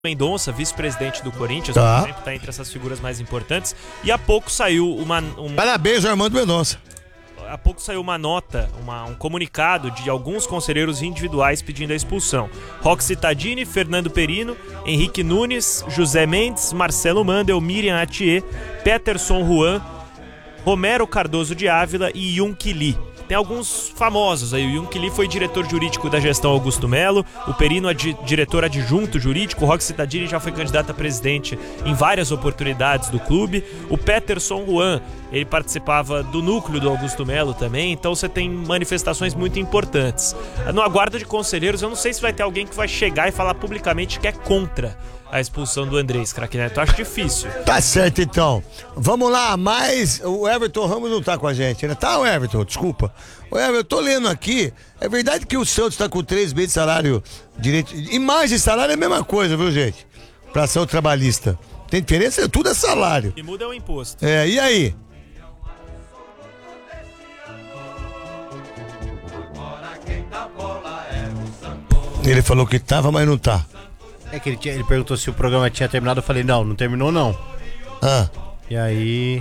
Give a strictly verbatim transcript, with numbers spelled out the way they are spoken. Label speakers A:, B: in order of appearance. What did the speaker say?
A: Mendonça, vice-presidente do Corinthians,
B: Tá.
A: por exemplo, está entre essas figuras mais importantes. E há pouco saiu uma... Um...
B: Parabéns, Armando Mendonça.
A: Há pouco saiu uma nota, uma, um comunicado de alguns conselheiros individuais pedindo a expulsão. Roxy Tadini, Fernando Perino, Henrique Nunes, José Mendes, Marcelo Mandel, Miriam Atier, Peterson Juan, Romero Cardoso de Ávila e Yunque Lee. Tem alguns famosos aí. O Yunque Lee foi diretor jurídico da gestão Augusto Melo, o Perino é di- diretor adjunto jurídico, o Roxy Tadini já foi candidato a presidente em várias oportunidades do clube, o Peterson Juan, ele participava do núcleo do Augusto Melo também, então você tem manifestações muito importantes. No aguardo de conselheiros, eu não sei se vai ter alguém que vai chegar e falar publicamente que é contra a expulsão do Andrés, craque Neto. Eu acho difícil.
B: Tá certo, então. Vamos lá, mas o Everton Ramos não tá com a gente, né? Tá, o Everton, desculpa. O Everton, eu tô lendo aqui, é verdade que o Santos tá com três meses de salário direito, e mais de salário é a mesma coisa, viu, gente? Pra ação trabalhista. Tem diferença? Tudo é salário.
A: E muda o imposto.
B: É, e aí? Ele falou que tava, mas não tá.
C: É que ele, tinha, ele perguntou se o programa tinha terminado, eu falei, não, não terminou não.
B: Ah.
C: E aí...